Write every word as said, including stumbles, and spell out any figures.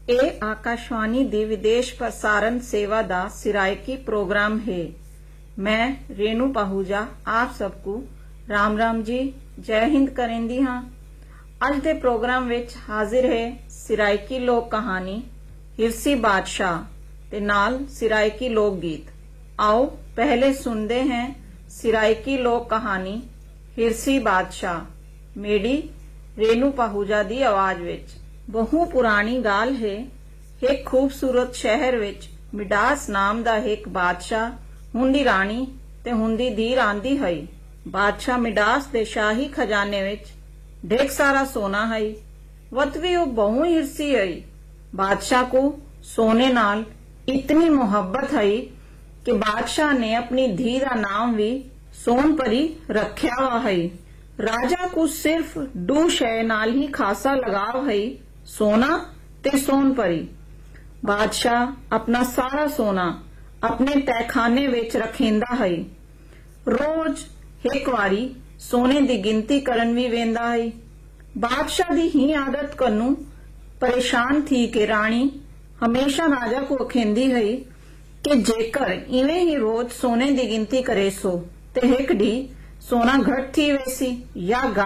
ਇਹ ਆਕਾਸ਼ਵਾਣੀ ਦੀ ਵਿਦੇਸ਼ ਪ੍ਰਸਾਰਣ ਸੇਵਾ ਦਾ ਸਿਰਾਇਕੀ ਪ੍ਰੋਗਰਾਮ ਹੈ। मैं रेणु पाहूजा आप सबको राम राम जी जय हिंद करेंदी हाँ। अज दे प्रोग्राम विच हाजिर है सिराइकी लोक कहानी हिरसी बादशाह ते नाल सिराइकी लोक गीत। आओ पहले सुनते हैं सिराइकी लोक कहानी हिरसी बादशाह मेरी रेणु पाहूजा दी आवाज विच। बहु पुरानी गाल है, एक खूबसूरत शहर विच मिडास नाम दा एक बादशाह हुंदी राणी ते हुंदी धीर आंदी हई। बादशाह मिडास दे शाही खजाने विच ढेर सारा सोना हई। वत भी वो बहु हिरसी हई। बादशाह को सोने नाल इतनी मोहब्बत हई कि बादशाह ने अपनी धी दा नाम भी सोन परी रखया हुआ हई। राजा को सिर्फ दो शय नाल ही खासा लगाव हई, सोना ते सोन परी। बादशाह अपना सारा सोना अपने तहखाने विच रखेंदा है। रोज एक वारी सोने दी गिनती करन भी वेंदा है। बादशाह दी ही आदत कन्नू परेशान थी कि राणी हमेशा राजा को अखेंदी है कि जेकर इवें ही रोज सोने दी गिनती करे सो ते एक डी सोना घट थी वैसी या